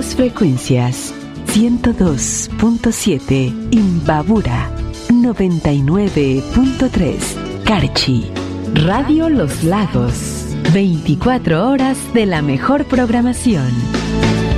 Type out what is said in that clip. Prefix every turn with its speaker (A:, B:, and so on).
A: las frecuencias 102.7 Imbabura, 99.3 Carchi, Radio Los Lagos, 24 horas de la mejor programación.